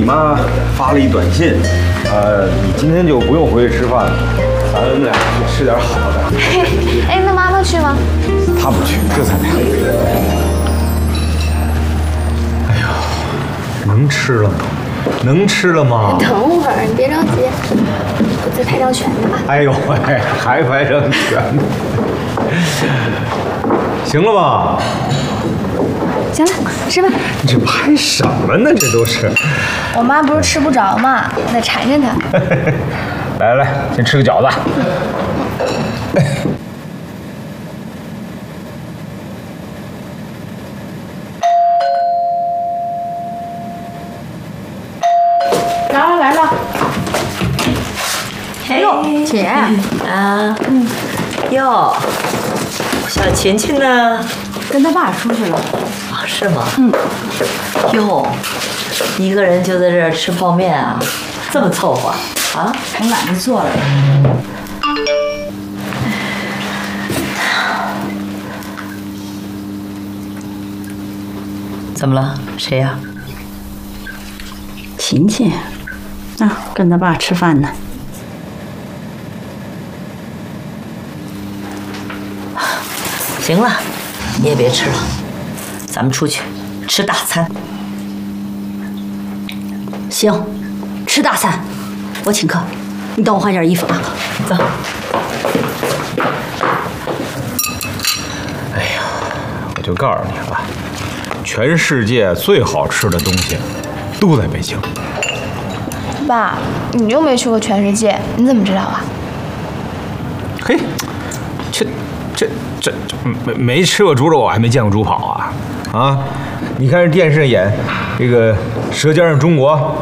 妈发了一短信，你今天就不用回去吃饭了，咱们俩去吃点好的。 哎，那妈妈去吗？ 她不去，就咱俩。哎呀，能吃了吗？能吃了吗？ 等会儿，你别着急，我再拍张全的吧。 哎呦喂，还拍张全的，行了吧？ 行了，吃吧。 你这拍什么呢？这都是。 我妈不是吃不着嘛，我得馋馋她。 来来来，先吃个饺子。 来了。 哎呦， 姐啊，哟，小琴琴呢？ 跟他爸出去了。 啊，是吗？哟，一个人就在这儿吃泡面啊，这么凑合啊？ 还懒得做了。 怎么了？谁呀？ 琴琴，啊，跟他爸吃饭呢。 行了，你也别吃了，咱们出去吃大餐。 行，吃大餐，我请客。你等我换件衣服啊。 走。 哎呀，我就告诉你了，全世界最好吃的东西都在北京。 爸，你又没去过全世界，你怎么知道啊？ 嘿，这没吃过猪肉，我还没见过猪跑啊！啊，你看这电视演这个《舌尖上中国》，